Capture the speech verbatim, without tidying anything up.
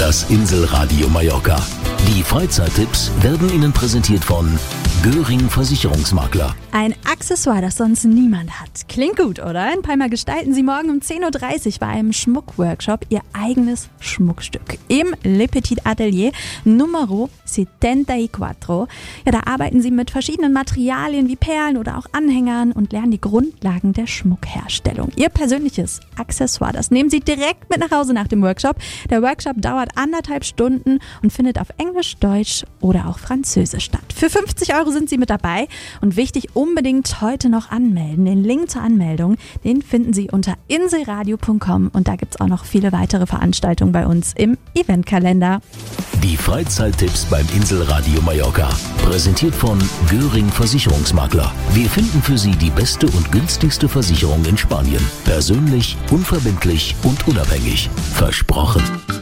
Das Inselradio Mallorca. Die Freizeittipps werden Ihnen präsentiert von Göring Versicherungsmakler. Ein Accessoire, das sonst niemand hat. Klingt gut, oder? In Palma gestalten Sie morgen um zehn Uhr dreißig bei einem Schmuckworkshop Ihr eigenes Schmuckstück. Im Le Petit Atelier Numero vierundsiebzig. Ja, da arbeiten Sie mit verschiedenen Materialien wie Perlen oder auch Anhängern und lernen die Grundlagen der Schmuckherstellung. Ihr persönliches Accessoire, das nehmen Sie direkt mit nach Hause nach dem Workshop. Der Workshop dauert anderthalb Stunden und findet auf Englisch, Deutsch oder auch Französisch statt. Für fünfzig Euro sind Sie mit dabei und wichtig, unbedingt heute noch anmelden. Den Link zur Anmeldung, den finden Sie unter inselradio punkt com und da gibt es auch noch viele weitere Veranstaltungen bei uns im Eventkalender. Die Freizeittipps beim Inselradio Mallorca. Präsentiert von Göring Versicherungsmakler. Wir finden für Sie die beste und günstigste Versicherung in Spanien. Persönlich, unverbindlich und unabhängig. Versprochen.